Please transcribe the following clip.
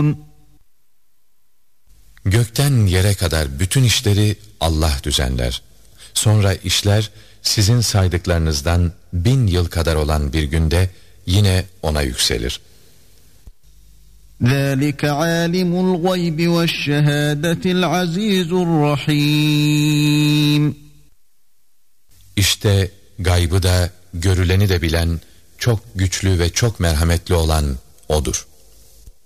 Gökten yere kadar bütün işleri Allah düzenler. Sonra işler sizin saydıklarınızdan 1000 yıl kadar olan bir günde yine ona yükselir. ذَٰلِكَ عَالِمُ الْغَيْبِ وَالشَّهَادَةِ الْعَز۪يزُ الرَّح۪يمُ. İşte gaybı da görüleni de bilen, çok güçlü ve çok merhametli olan O'dur.